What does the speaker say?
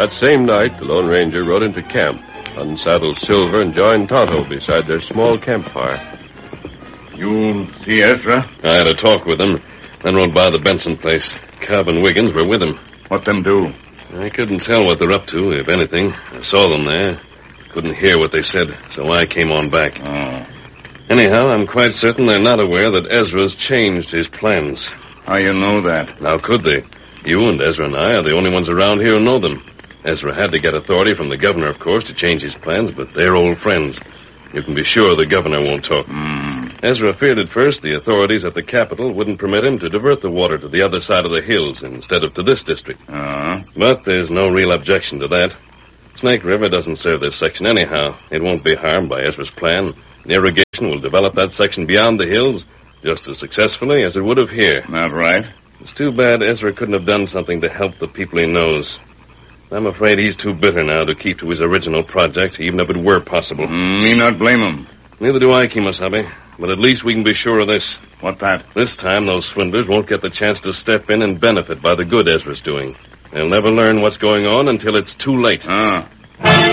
That same night, the Lone Ranger rode into camp, unsaddled Silver, and joined Tonto beside their small campfire. You see Ezra? I had a talk with him, then rode by the Benson place. Cobb and Wiggins were with him. What them do? I couldn't tell what they're up to, if anything. I saw them there. Couldn't hear what they said, so I came on back. Oh. Anyhow, I'm quite certain they're not aware that Ezra's changed his plans. How you know that? How could they? You and Ezra and I are the only ones around here who know them. Ezra had to get authority from the governor, of course, to change his plans, but they're old friends. You can be sure the governor won't talk. Ezra feared at first the authorities at the capital wouldn't permit him to divert the water to the other side of the hills instead of to this district. But there's no real objection to that. Snake River doesn't serve this section anyhow. It won't be harmed by Ezra's plan. The irrigation will develop that section beyond the hills just as successfully as it would have here. Not right. It's too bad Ezra couldn't have done something to help the people he knows. I'm afraid he's too bitter now to keep to his original project, even if it were possible. Me not blame him. Neither do I, Kemosabe. But at least we can be sure of this. What that? This time, those swindlers won't get the chance to step in and benefit by the good Ezra's doing. They'll never learn what's going on until it's too late.